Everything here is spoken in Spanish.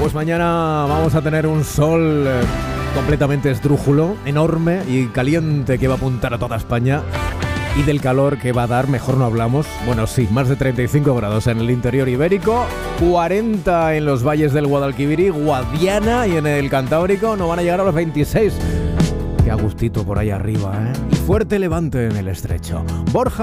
Pues mañana vamos a tener un sol completamente esdrújulo, enorme y caliente que va a apuntar a toda España. Y del calor que va a dar, mejor no hablamos. Bueno, sí, más de 35 grados en el interior ibérico, 40 en los valles del Guadalquivir, Guadiana y en el Cantábrico no van a llegar a los 26. Qué a gustito por ahí arriba, ¿eh? Y fuerte levante en el estrecho. Borja